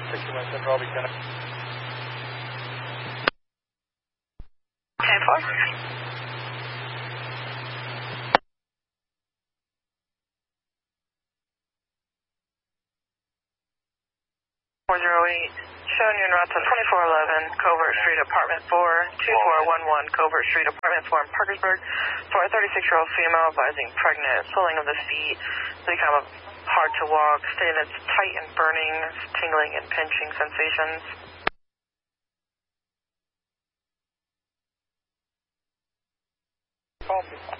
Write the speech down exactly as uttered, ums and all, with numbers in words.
sixty-one Central, I'll be ten. ten four. four zero eight, showing you en route to twenty-four eleven Covert Street, Apartment four, two four one one Covert Street, Apartment four in Parkersburg, for a thirty-six-year-old female advising pregnant, swelling of the feet, become hard to walk, stating it's tight and burning, tingling and pinching sensations. Call